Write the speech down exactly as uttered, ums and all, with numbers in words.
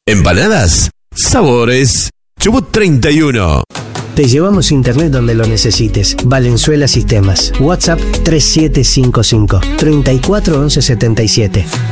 Empanadas, sabores. Chubut treinta y uno. Te llevamos internet donde lo necesites. Valenzuela Sistemas. WhatsApp tres siete cinco cinco, treinta y cuatro once setenta y siete.